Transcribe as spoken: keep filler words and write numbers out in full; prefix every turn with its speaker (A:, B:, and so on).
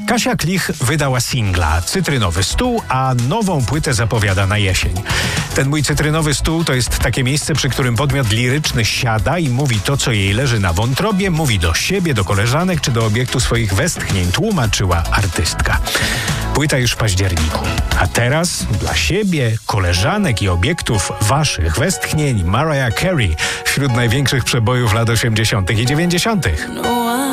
A: Kasia Klich wydała singla Cytrynowy stół, a nową płytę zapowiada na jesień. Ten mój cytrynowy stół to jest takie miejsce, przy którym podmiot liryczny siada i mówi to, co jej leży na wątrobie, mówi do siebie, do koleżanek czy do obiektu swoich westchnień, tłumaczyła artystka. Płyta już w październiku. A teraz dla siebie, koleżanek i obiektów waszych westchnień Mariah Carey wśród największych przebojów lat osiemdziesiątych i dziewięćdziesiątych.